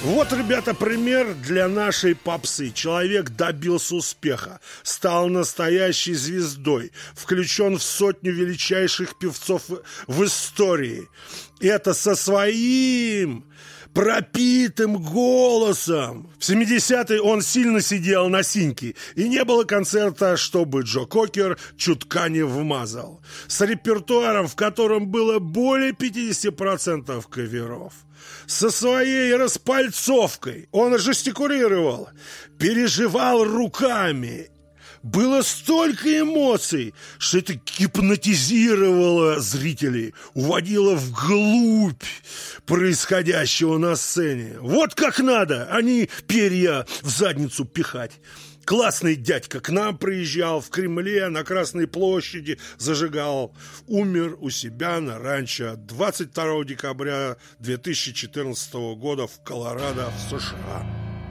Вот, ребята, пример для нашей попсы. Человек добился успеха, стал настоящей звездой, включен в сотню величайших певцов в истории. Это со своим пропитым голосом. В 70-е он сильно сидел на синьке, и не было концерта, чтобы Джо Кокер чутка не вмазал. С репертуаром, в котором было более 50% каверов. Со своей распальцовкой он жестикулировал, переживал руками. Было столько эмоций, что это гипнотизировало зрителей, уводило вглубь происходящего на сцене. Вот как надо, а не перья в задницу пихать. Классный дядька к нам приезжал в Кремле, на Красной площади зажигал. Умер у себя на ранчо 22 декабря 2014 года в Колорадо, в США.